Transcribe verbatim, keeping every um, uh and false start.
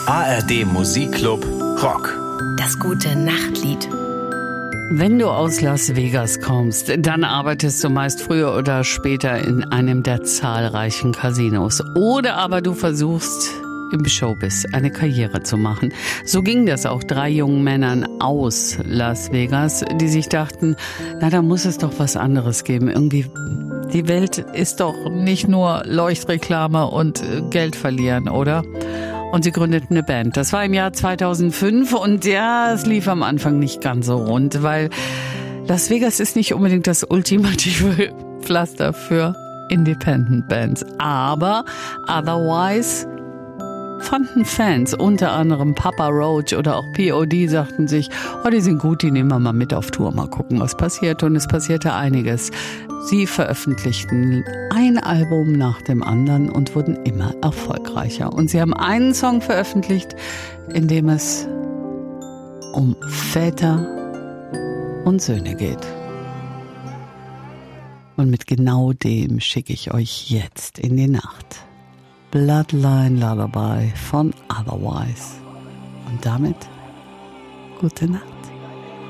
A R D Musikclub Rock. Das gute Nachtlied. Wenn du aus Las Vegas kommst, dann arbeitest du meist früher oder später in einem der zahlreichen Casinos. Oder aber du versuchst im Showbiz eine Karriere zu machen. So ging das auch drei jungen Männern aus Las Vegas, die sich dachten, na, da muss es doch was anderes geben. Irgendwie, die Welt ist doch nicht nur Leuchtreklame und Geld verlieren, oder? Und sie gründeten eine Band. Das war im Jahr zweitausendfünf und ja, es lief am Anfang nicht ganz so rund, weil Las Vegas ist nicht unbedingt das ultimative Pflaster für Independent Bands. Aber otherwise fanden Fans, unter anderem Papa Roach oder auch P O D, sagten sich, oh, die sind gut, die nehmen wir mal mit auf Tour, mal gucken, was passiert. Und es passierte einiges. Sie veröffentlichten ein Album nach dem anderen und wurden immer erfolgreicher. Und sie haben einen Song veröffentlicht, in dem es um Väter und Söhne geht. Und mit genau dem schicke ich euch jetzt in die Nacht. Bloodline Lullaby von Otherwise. Und damit gute Nacht.